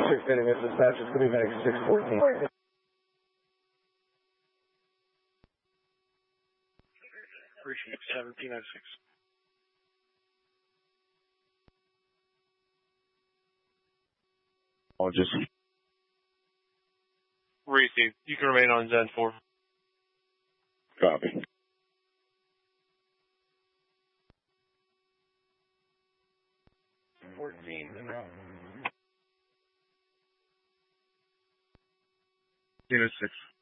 6 dispatch, it's going to be Medic 614. Appreciate 1706. I'll just receive. You can remain on Zen 4. copy. Unit 6.